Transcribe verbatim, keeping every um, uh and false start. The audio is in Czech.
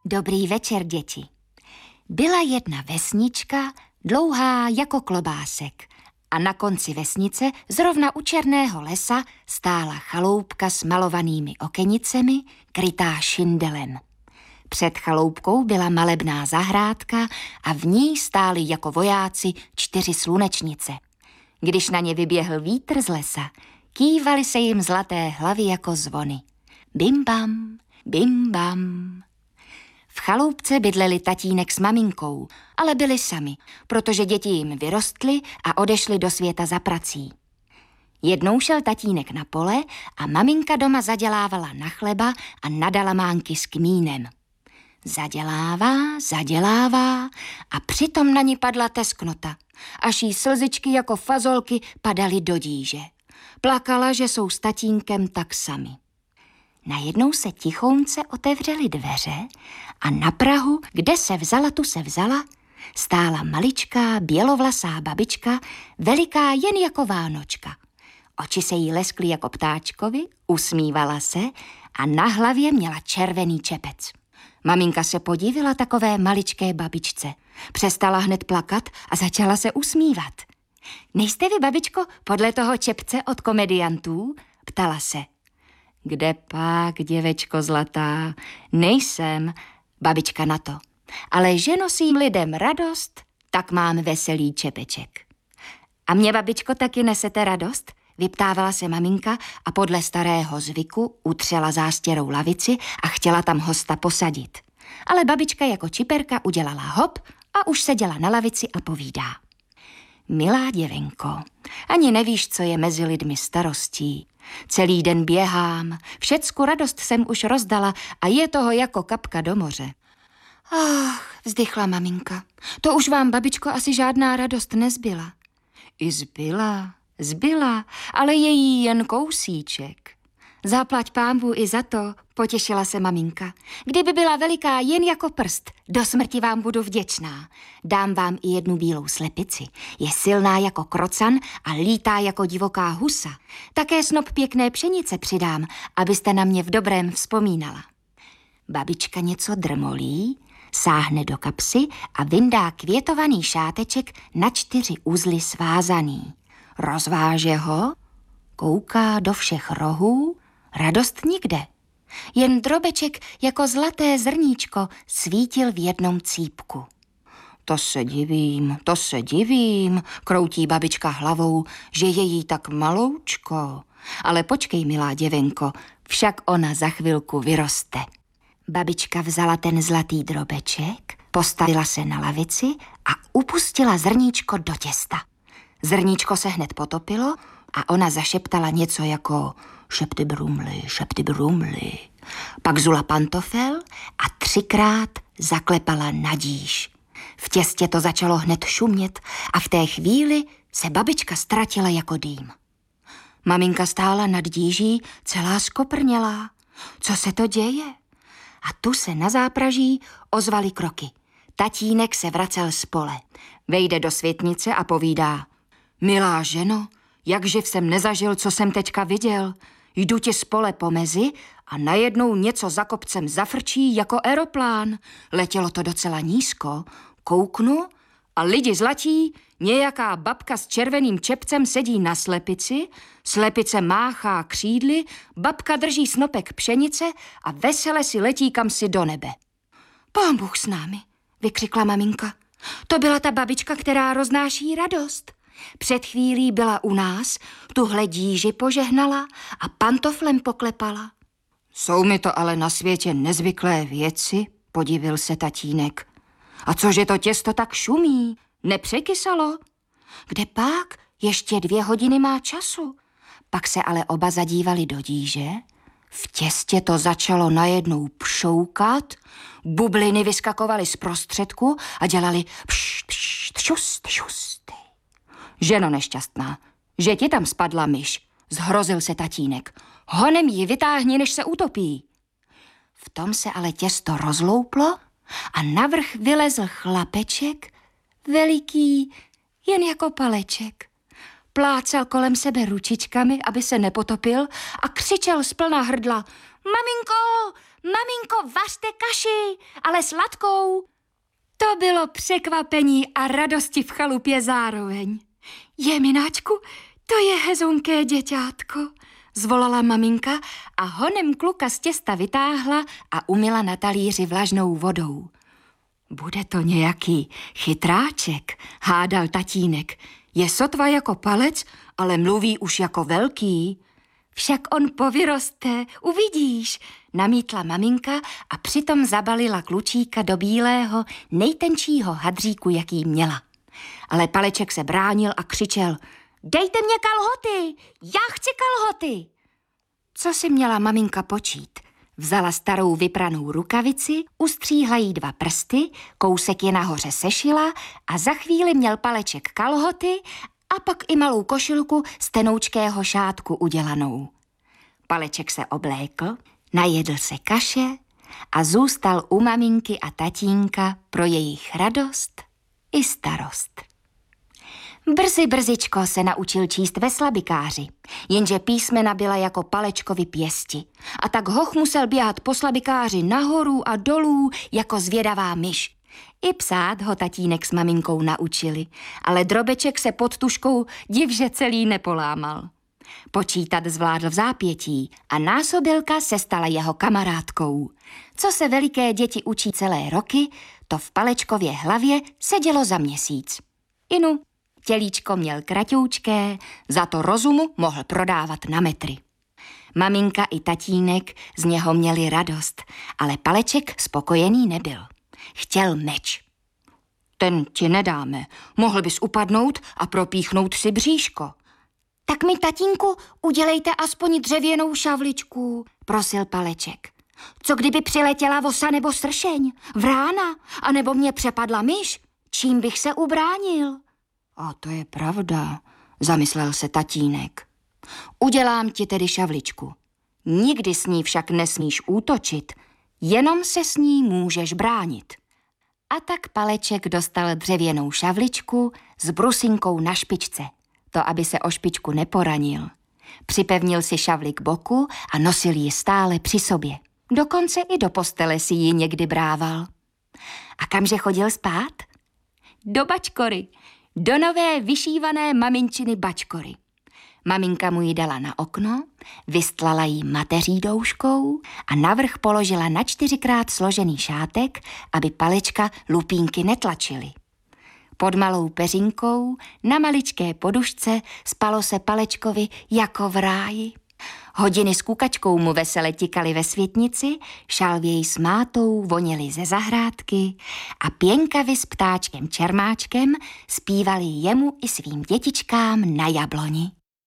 Dobrý večer, děti. Byla jedna vesnička, dlouhá jako klobásek, a na konci vesnice, zrovna u černého lesa, stála chaloupka s malovanými okenicemi, krytá šindelem. Před chaloupkou byla malebná zahrádka a v ní stály jako vojáci čtyři slunečnice. Když na ně vyběhl vítr z lesa, kývaly se jim zlaté hlavy jako zvony. Bim bam, bim bam. V chaloupce bydleli tatínek s maminkou, ale byli sami, protože děti jim vyrostly a odešly do světa za prací. Jednou šel tatínek na pole a maminka doma zadělávala na chleba a na dalamánky s kmínem. Zadělává, zadělává a přitom na ní padla tesknota, až jí slzičky jako fazolky padaly do díže. Plakala, že jsou s tatínkem tak sami. Najednou se tichounce otevřely dveře a na prahu, kde se vzala, tu se vzala, stála maličká bělovlasá babička, veliká jen jako Vánočka. Oči se jí leskly jako ptáčkovi, usmívala se a na hlavě měla červený čepec. Maminka se podívila takové maličké babičce. Přestala hned plakat a začala se usmívat. Nejste vy, babičko, podle toho čepce od komediantů? Ptala se. Kde pak, děvečko zlatá? Nejsem, babička na to. Ale že nosím lidem radost, tak mám veselý čepeček. A mě, babičko, taky nesete radost? Vyptávala se maminka a podle starého zvyku utřela zástěrou lavici a chtěla tam hosta posadit. Ale babička jako čiperka udělala hop a už seděla na lavici a povídá. Milá děvenko, ani nevíš, co je mezi lidmi starostí. Celý den běhám, všecku radost jsem už rozdala a je toho jako kapka do moře. Ach, vzdychla maminka, to už vám, babičko, asi žádná radost nezbyla. I zbyla, zbyla, ale je jí jen kousíček. Zaplať pánbůh i za to, potěšila se maminka. Kdyby byla veliká jen jako prst, do smrti vám budu vděčná. Dám vám i jednu bílou slepici. Je silná jako krocan a lítá jako divoká husa. Také snop pěkné pšenice přidám, abyste na mě v dobrém vzpomínala. Babička něco drmolí, sáhne do kapsy a vyndá květovaný šáteček na čtyři uzly svázaný. Rozváže ho, kouká do všech rohů, radost nikde. Jen drobeček jako zlaté zrníčko svítil v jednom cípku. To se divím, to se divím, kroutí babička hlavou, že je jí tak maloučko. Ale počkej, milá děvenko, však ona za chvilku vyroste. Babička vzala ten zlatý drobeček, postavila se na lavici a upustila zrníčko do těsta. Zrníčko se hned potopilo a ona zašeptala něco jako šepty brumly, šepty brumly. Pak zula pantofel a třikrát zaklepala na díž. V těstě to začalo hned šumět a v té chvíli se babička ztratila jako dým. Maminka stála nad díží, celá skoprnělá. Co se to děje? A tu se na zápraží ozvaly kroky. Tatínek se vracel z pole. Vejde do světnice a povídá. Milá ženo, jakživ jsem nezažil, co jsem teďka viděl. Jdu ti z pole po mezi a najednou něco za kopcem zafrčí jako aeroplán. Letělo to docela nízko. Kouknu a lidi zlatí, nějaká babka s červeným čepcem sedí na slepici, slepice máchá křídly, babka drží snopek pšenice a vesele si letí kamsi do nebe. Pán Bůh s námi, vykřikla maminka. To byla ta babička, která roznáší radost. Před chvílí byla u nás, tuhle díži požehnala a pantoflem poklepala. Jsou mi to ale na světě nezvyklé věci, podivil se tatínek. A cože to těsto tak šumí? Nepřekysalo? Kde pak? Ještě dvě hodiny má času. Pak se ale oba zadívali do díže. V těstě to začalo najednou pšoukat, bubliny vyskakovaly z prostředku a dělali pšt, pšt, šust, šust. Ženo nešťastná, že ti tam spadla myš, zhrozil se tatínek. Honem ji vytáhni, než se utopí. V tom se ale těsto rozlouplo a navrch vylezl chlapeček, veliký, jen jako paleček. Plácal kolem sebe ručičkami, aby se nepotopil a křičel z plna hrdla. Maminko, Maminko, vařte kaši, ale sladkou. To bylo překvapení a radosti v chalupě zároveň. Jemináčku, to je hezonké děťátko, zvolala maminka a honem kluka z těsta vytáhla a umyla na talíři vlažnou vodou. Bude to nějaký chytráček, hádal tatínek. Je sotva jako palec, ale mluví už jako velký. Však on povyroste, uvidíš, namítla maminka a přitom zabalila klučíka do bílého, nejtenčího hadříku, jaký měla. Ale Paleček se bránil a křičel: Dejte mě kalhoty, já chci kalhoty. Co si měla maminka počít? Vzala starou vypranou rukavici, ustříhla jí dva prsty, kousek je nahoře sešila a za chvíli měl Paleček kalhoty a pak i malou košilku z tenoučkého šátku udělanou. Paleček se oblékl, najedl se kaše a zůstal u maminky a tatínka pro jejich radost i starost. Brzy brzičko se naučil číst ve slabikáři, jenže písmena byla jako Palečkovi pěsti a tak hoch musel běhat po slabikáři nahoru a dolů jako zvědavá myš. I psát ho tatínek s maminkou naučili, ale drobeček se pod tuškou divže celý nepolámal. Počítat zvládl v zápětí a násobilka se stala jeho kamarádkou. Co se veliké děti učí celé roky, to v Palečkově hlavě sedělo za měsíc. Inu, tělíčko měl kratoučké, za to rozumu mohl prodávat na metry. Maminka i tatínek z něho měli radost, ale Paleček spokojený nebyl. Chtěl meč. Ten ti nedáme, mohl bys upadnout a propíchnout si bříško. Tak mi, tatínku, udělejte aspoň dřevěnou šavličku, prosil Paleček. Co kdyby přiletěla vosa nebo sršeň, vrána, anebo mě přepadla myš, čím bych se ubránil? A to je pravda, zamyslel se tatínek. Udělám ti tedy šavličku. Nikdy s ní však nesmíš útočit, jenom se s ní můžeš bránit. A tak Paleček dostal dřevěnou šavličku s brusinkou na špičce, to aby se o špičku neporanil. Připevnil si šavli k boku a nosil ji stále při sobě. Dokonce i do postele si ji někdy brával. A kamže chodil spát? Do bačkory, do nové vyšívané maminčiny bačkory. Maminka mu ji dala na okno, vystlala jí mateří douškou a navrch položila na čtyřikrát složený šátek, aby Palečka lupínky netlačily. Pod malou peřinkou na maličké podušce spalo se Palečkovi jako v ráji. Hodiny s kukačkou mu vesele tikaly ve světnici, šalvěj s mátou voněly ze zahrádky a pěnkavy s ptáčkem Čermáčkem zpívali jemu i svým dětičkám na jabloni.